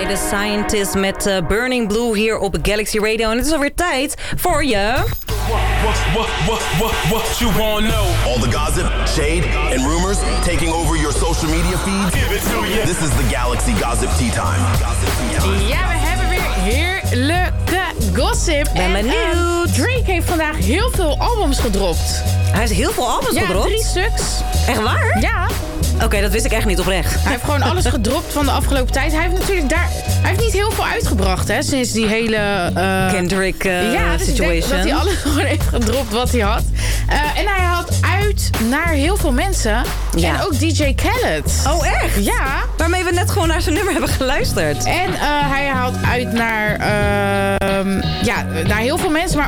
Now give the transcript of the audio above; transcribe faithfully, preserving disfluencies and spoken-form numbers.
The Scientist met uh, Burning Blue hier op Galaxy Radio. En het is alweer tijd voor je... What, what, what, what, what you wanna know? All the gossip, shade, and rumors taking over your social media feed. Give it to you. This is the Galaxy Gossip Tea Time. Ja, we hebben weer heerlijke gossip. Ben en, benieuwd. Uh, Drake heeft vandaag heel veel albums gedropt. Hij heeft heel veel albums ja, gedropt? drie stuks. Echt waar? Ja. Oké, okay, dat wist ik echt niet oprecht. Hij heeft gewoon alles gedropt van de afgelopen tijd. Hij heeft natuurlijk daar... Hij heeft niet heel veel uitgebracht, hè, sinds die hele... Uh, Kendrick uh, ja, dus situation. Ik denk dat hij alles gewoon heeft gedropt wat hij had. Uh, en hij had uit naar heel veel mensen. Ja. En ook D J Khaled. Oh, echt? Ja. Waarmee we net gewoon naar zijn nummer hebben geluisterd. En uh, hij haalt uit naar, uh, ja, naar heel veel mensen, maar